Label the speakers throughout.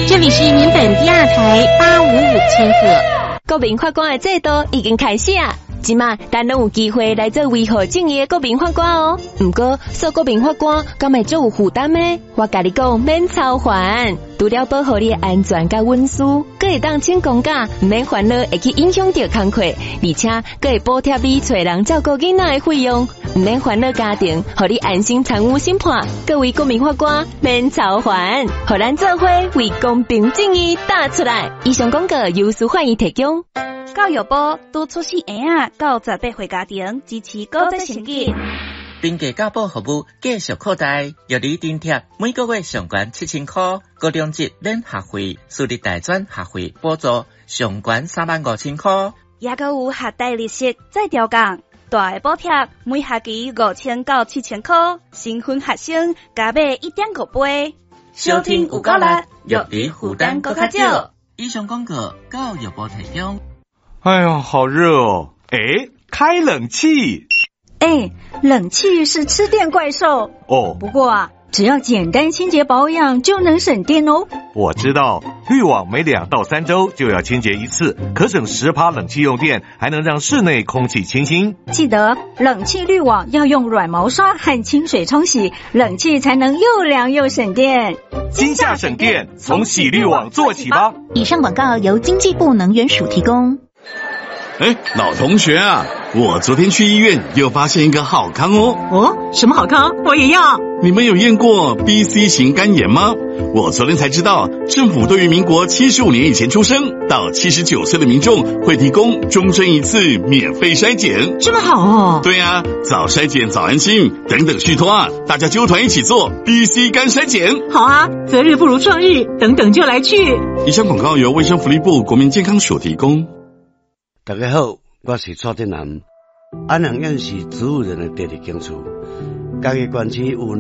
Speaker 1: 这里是民本第二台855千赫。
Speaker 2: 国民法官的制度已经开始啊！即马咱拢有机会来做维护正义的国民法官哦。不过做国民法官敢会做有负担呢？我甲你讲，免操烦，除了保护你的安全甲稳私，阁会当请公假，唔免烦恼会去影响到工课，而且阁会补贴你找人照顾囡仔的费用，唔免烦恼家庭，互你安心参与审判。各位国民法官免操烦，互咱做伙为公平正义打出来。以上广告由司法院提供。
Speaker 3: 教育部拄出世婴仔到18岁家庭支持高职成绩。
Speaker 4: 定价教保服务继续扩大，约你津贴每个月上悬7000块，高中级免学费，私立大专学费补助上悬35000块，
Speaker 3: 也阁有学贷利息再调降，大的补贴每学期5000到7000块，新婚学生加买1.5倍。
Speaker 4: 收听有够力，约你负担更较少。以上广告教育部提供。
Speaker 5: 哎呦，好热哦！哎，开冷气。
Speaker 6: 哎，冷气是吃电怪兽
Speaker 5: 哦。
Speaker 6: 不过啊，只要简单清洁保养就能省电哦。
Speaker 5: 我知道，滤网每2到3周就要清洁一次，可省10%冷气用电，还能让室内空气清新。
Speaker 6: 记得冷气滤网要用软毛刷和清水冲洗，冷气才能又凉又省电。
Speaker 5: 今夏省电，从洗滤网做起吧。
Speaker 7: 以上广告由经济部能源署提供。
Speaker 8: 哎，老同学啊，我昨天去医院又发现一个好康哦。
Speaker 9: 哦，什么好康？我也要。
Speaker 8: 你们有验过 BC 型肝炎吗？我昨天才知道，政府对于民国75年以前出生到79岁的民众会提供终身一次免费筛检。
Speaker 9: 这么好哦。
Speaker 8: 对啊，早筛检早安心，等等续托啊，大家揪团一起做 BC 肝筛检。
Speaker 9: 好啊，择日不如撞日，等等就来去。
Speaker 8: 以上广告由卫生福利部国民健康署提供。
Speaker 10: 大家好，我是蔡振南。安阳县是植物人的第二警处，嘉义县区有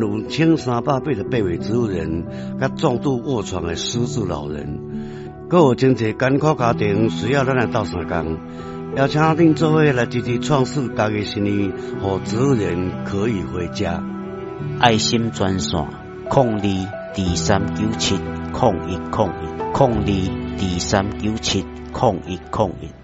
Speaker 10: 1388位植物人，甲重度卧床的失智老人，还有真侪艰苦家庭需要咱来斗相共，邀请恁做伙来支持创世嘉义新义，让植物人可以回家。
Speaker 11: 爱心专线02239701010223970101。